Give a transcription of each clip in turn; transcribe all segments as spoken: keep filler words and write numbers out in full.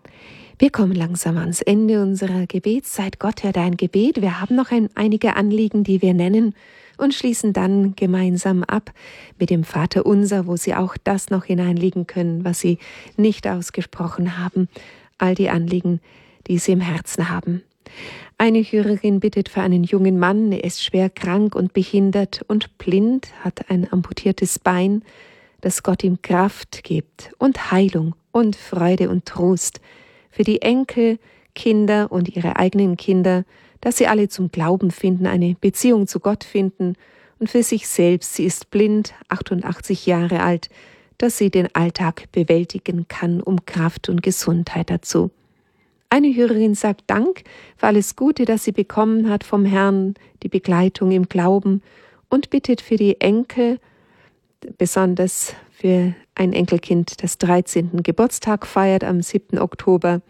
Wir kommen langsam ans Ende unserer Gebetszeit. Gott hört ein Gebet. Wir haben noch ein, einige Anliegen, die wir nennen und schließen dann gemeinsam ab mit dem Vaterunser, wo Sie auch das noch hineinlegen können, was Sie nicht ausgesprochen haben. All die Anliegen, die Sie im Herzen haben. Eine Hörerin bittet für einen jungen Mann, er ist schwer krank und behindert und blind, hat ein amputiertes Bein, dass Gott ihm Kraft gibt und Heilung und Freude und Trost für die Enkel, Kinder und ihre eigenen Kinder, dass sie alle zum Glauben finden, eine Beziehung zu Gott finden und für sich selbst, sie ist blind, achtundachtzig Jahre alt, dass sie den Alltag bewältigen kann, um Kraft und Gesundheit dazu. Eine Hörerin sagt Dank für alles Gute, das sie bekommen hat vom Herrn, die Begleitung im Glauben und bittet für die Enkel, besonders für ein Enkelkind, das dreizehnten Geburtstag feiert am siebten Oktober.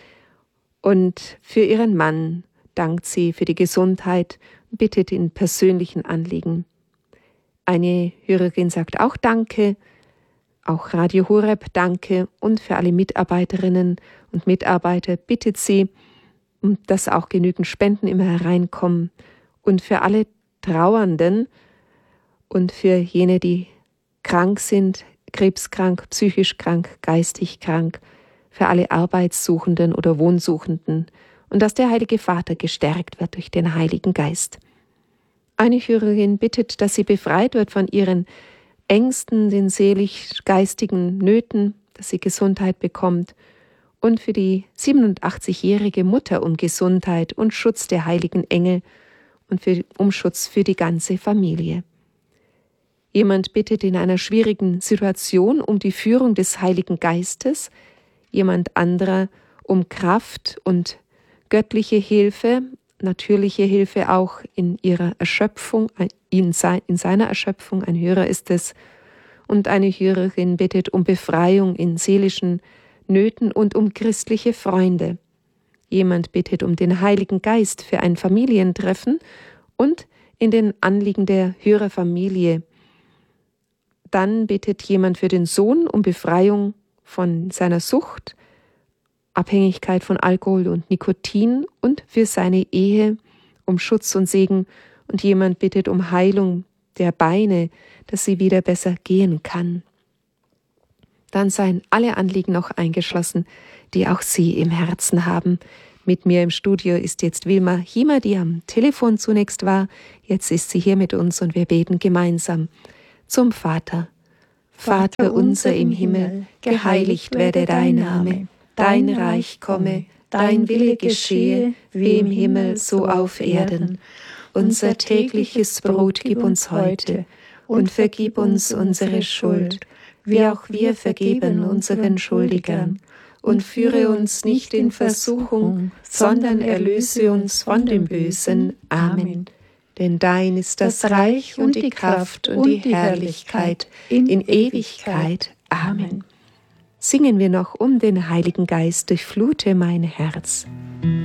Und für ihren Mann dankt sie für die Gesundheit und bittet in persönlichen Anliegen. Eine Hörerin sagt auch Danke, auch Radio Horeb Danke und für alle Mitarbeiterinnen und Mitarbeiter bittet sie, dass auch genügend Spenden immer hereinkommen und für alle Trauernden und für jene, die krank sind, krebskrank, psychisch krank, geistig krank, für alle Arbeitssuchenden oder Wohnsuchenden und dass der Heilige Vater gestärkt wird durch den Heiligen Geist. Eine Hörerin bittet, dass sie befreit wird von ihren Ängsten, den seelisch-geistigen Nöten, dass sie Gesundheit bekommt und für die siebenundachtzigjährige Mutter um Gesundheit und Schutz der heiligen Engel und für, um Schutz für die ganze Familie. Jemand bittet in einer schwierigen Situation um die Führung des Heiligen Geistes, jemand anderer um Kraft und göttliche Hilfe, natürliche Hilfe auch in ihrer Erschöpfung, in seiner Erschöpfung, ein Hörer ist es, und eine Hörerin bittet um Befreiung in seelischen Nöten und um christliche Freunde. Jemand bittet um den Heiligen Geist für ein Familientreffen und in den Anliegen der Hörerfamilie. Dann bittet jemand für den Sohn um Befreiung von seiner Sucht, Abhängigkeit von Alkohol und Nikotin und für seine Ehe um Schutz und Segen und jemand bittet um Heilung der Beine, dass sie wieder besser gehen kann. Dann seien alle Anliegen noch eingeschlossen, die auch Sie im Herzen haben. Mit mir im Studio ist jetzt Wilma Hiemer, die am Telefon zunächst war. Jetzt ist sie hier mit uns und wir beten gemeinsam zum Vater. Vater unser im Himmel, geheiligt werde dein Name. Dein Reich komme, dein Wille geschehe, wie im Himmel, so auf Erden. Unser tägliches Brot gib uns heute und vergib uns unsere Schuld, wie auch wir vergeben unseren Schuldigern. Und führe uns nicht in Versuchung, sondern erlöse uns von dem Bösen. Amen. Denn dein ist das Reich und die Kraft und die Herrlichkeit in Ewigkeit. Amen. Singen wir noch um den Heiligen Geist, durchflute mein Herz.